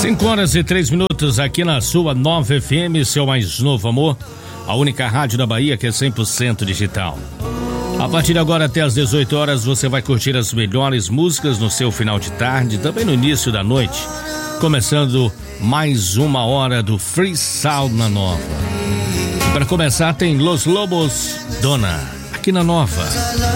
5h03 aqui na sua Nova FM, seu mais novo amor, a única rádio da Bahia que é 100% digital. A partir de agora até às 18 horas você vai curtir as melhores músicas no seu final de tarde, também no início da noite, começando mais uma hora do Freestyle na Nova. Para começar tem Los Lobos, Dona, aqui na Nova.